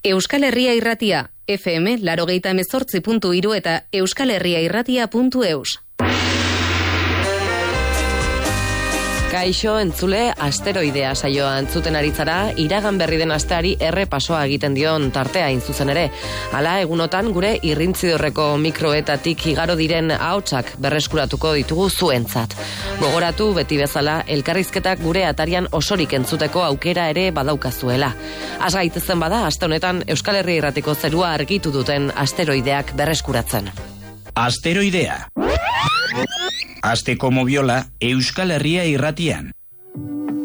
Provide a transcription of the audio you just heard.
Euskal Herria Irratia, FM 88.3 eta euskalherriairratia.eus. Kaixo entzule, asteroidea saioa entzuten aritzara, iragan berri den asteari errepasoa egiten dion tartea zuzen ere. Hala, egunotan gure irrintzidorreko mikroetatik igaro diren ahotsak berreskuratuko ditugu zuentzat. Gogoratu beti bezala, elkarrizketak gure atarian osorik entzuteko aukera ere badaukazuela. Az gaitezen bada, aste honetan Euskal Herria Irratiko zerua argitu duten asteroideak berreskuratzen. Asteroidea. Asteko moviola Euskal Herria Irratian.